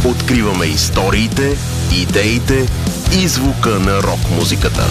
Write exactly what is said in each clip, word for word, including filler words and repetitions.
Откриваме историите, идеите и звука на рок-музиката.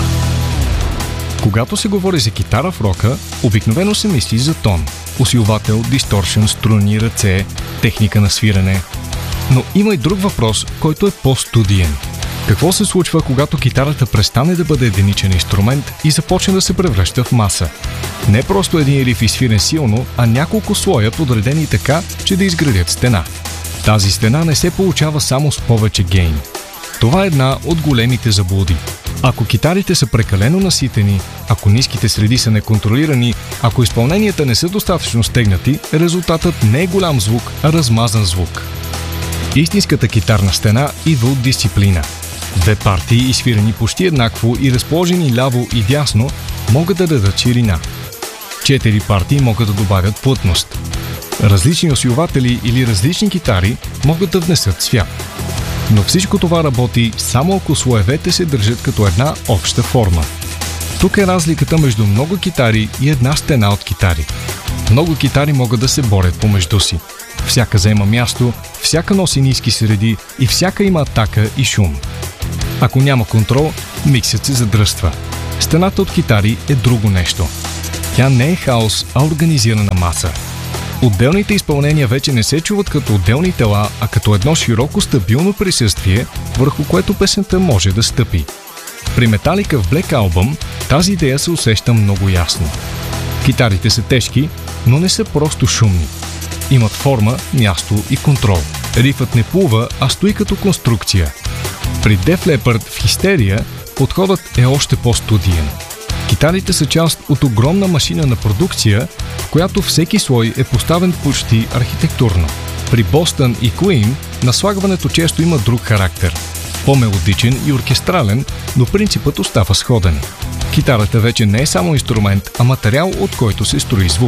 Когато се говори за китара в рока, обикновено се мисли за тон, усилвател, дисторшън, струни, ръце, техника на свирене. Но има и друг въпрос, който е по-студиен. Какво се случва, когато китарата престане да бъде единичен инструмент и започне да се превръща в маса? Не просто един риф изсвирен силно, а няколко слоя подредени така, че да изградят стена. Тази стена не се получава само с повече гейн. Това е една от големите заблуди. Ако китарите са прекалено наситени, ако ниските среди са неконтролирани, ако изпълненията не са достатъчно стегнати, резултатът не е голям звук, а размазан звук. Истинската китарна стена идва от дисциплина. Две партии, изсвирени почти еднакво и разположени ляво и дясно, могат да дадат ширина. Четири партии могат да добавят плътност. Различни усилватели или различни китари могат да внесат свят. Но всичко това работи само ако слоевете се държат като една обща форма. Тук е разликата между много китари и една стена от китари. Много китари могат да се борят помежду си. Всяка заема място, всяка носи ниски среди и всяка има атака и шум. Ако няма контрол, миксът се задръства. Стената от китари е друго нещо. Тя не е хаос, а организирана маса. Отделните изпълнения вече не се чуват като отделни тела, а като едно широко стабилно присъствие, върху което песента може да стъпи. При Metallica в Black Album тази идея се усеща много ясно. Китарите са тежки, но не са просто шумни. Имат форма, място и контрол. Рифът не плува, а стои като конструкция. При Def Leppard в Hysteria подходът е още по-студиен. Китарите са част от огромна машина на продукция, в която всеки слой е поставен почти архитектурно. При Boston и Queen наслагването често има друг характер. По-мелодичен и оркестрален, но принципът остава сходен. Китарата вече не е само инструмент, а материал, от който се строи звук.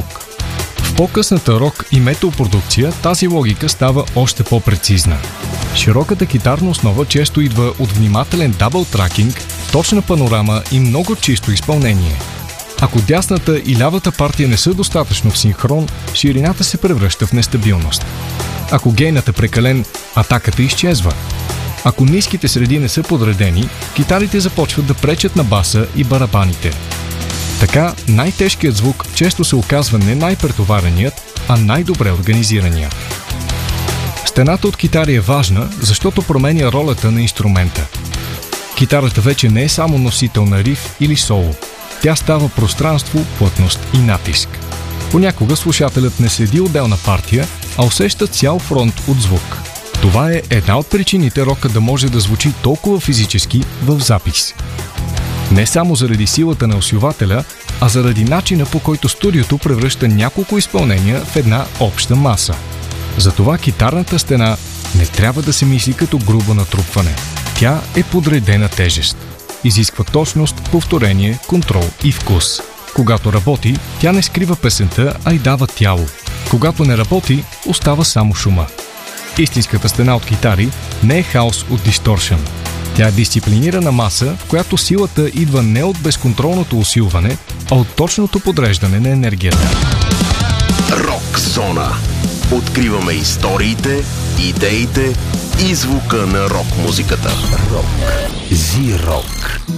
В по-късната рок и метал продукция тази логика става още по-прецизна. Широката китарна основа често идва от внимателен дабъл тракинг, точна панорама и много чисто изпълнение. Ако дясната и лявата партия не са достатъчно в синхрон, ширината се превръща в нестабилност. Ако гейнът е прекален, атаката изчезва. Ако ниските среди не са подредени, китарите започват да пречат на баса и барабаните. Така, най-тежкият звук често се оказва не най-претовареният, а най-добре организираният. Стената от китари е важна, защото променя ролята на инструмента. Китарата вече не е само носител на риф или соло. Тя става пространство, плътност и натиск. Понякога слушателят не следи отделна партия, а усеща цял фронт от звук. Това е една от причините рока да може да звучи толкова физически в запис. Не само заради силата на усилвателя, а заради начина, по който студиото превръща няколко изпълнения в една обща маса. Затова китарната стена не трябва да се мисли като грубо натрупване. Тя е подредена тежест. Изисква точност, повторение, контрол и вкус. Когато работи, тя не скрива песента, а й дава тяло. Когато не работи, остава само шума. Истинската стена от китари не е хаос от дисторшън. Тя е дисциплинирана маса, в която силата идва не от безконтролното усилване, а от точното подреждане на енергията. Рок зона. Откриваме историите, идеите и звука на рок-музиката. Рок. Зи-рок.